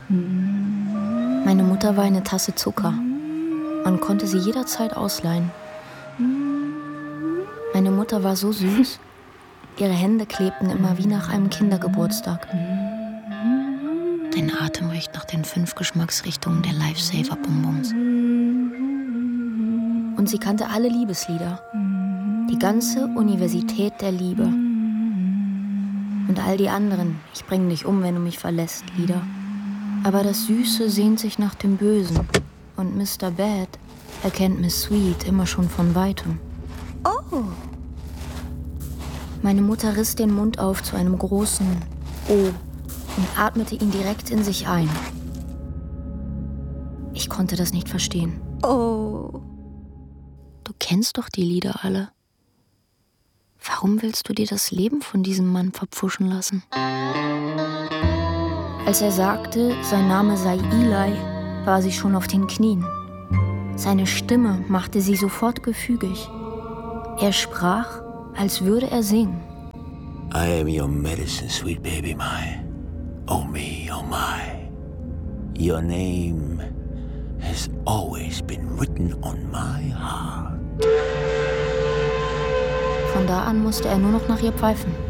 Meine Mutter war eine Tasse Zucker. Man konnte sie jederzeit ausleihen. Meine Mutter war so süß. Ihre Hände klebten immer wie nach einem Kindergeburtstag. Dein Atem riecht nach den 5 Geschmacksrichtungen der Lifesaver-Bonbons. Und sie kannte alle Liebeslieder. Die ganze Universität der Liebe. Und all die anderen, ich bring dich um, wenn du mich verlässt, Lieder. Aber das Süße sehnt sich nach dem Bösen. Und Mr. Bad erkennt Miss Sweet immer schon von Weitem. Oh! Meine Mutter riss den Mund auf zu einem großen O und atmete ihn direkt in sich ein. Ich konnte das nicht verstehen. Oh! Du kennst doch die Lieder alle. Warum willst du dir das Leben von diesem Mann verpfuschen lassen? Als er sagte, sein Name sei Eli, war sie schon auf den Knien. Seine Stimme machte sie sofort gefügig. Er sprach, als würde er singen. I am your medicine, sweet baby my. Oh me, oh my. Your name has always been written on my heart. Von da an musste er nur noch nach ihr pfeifen.